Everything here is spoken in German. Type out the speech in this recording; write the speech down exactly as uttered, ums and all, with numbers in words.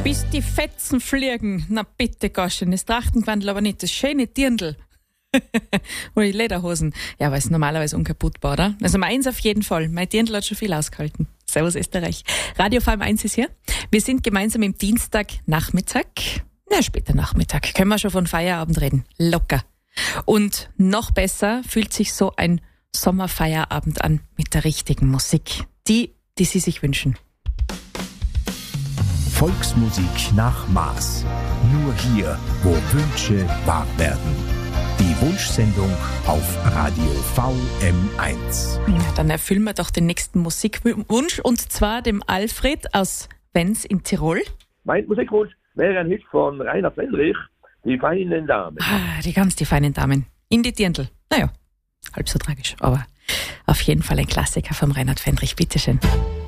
Bis die Fetzen fliegen. Na bitte, Goschen, das Trachtengewandel aber nicht, das schöne Dirndl. Oder die Lederhosen. Ja, weil es normalerweise unkaputtbar, oder? Also meins auf jeden Fall. Mein Dirndl hat schon viel ausgehalten. Servus Österreich. Radio V M eins ist hier. Wir sind gemeinsam im Dienstagnachmittag. Na, später Nachmittag. Können wir schon von Feierabend reden. Locker. Und noch besser fühlt sich so ein Sommerfeierabend an mit der richtigen Musik. Die, die Sie sich wünschen. Volksmusik nach Maß. Nur hier, wo Wünsche wahr werden. Die Wunschsendung auf Radio V M eins. Ja, dann erfüllen wir doch den nächsten Musikwunsch, und zwar dem Alfred aus Wenz in Tirol. Mein Musikwunsch wäre ein Hit von Rainer Fendrich, Die feinen Damen. Ah, die ganz die feinen Damen. In die Dirndl. Naja, halb so tragisch, aber auf jeden Fall ein Klassiker vom Reinhard Fendrich. Bitteschön.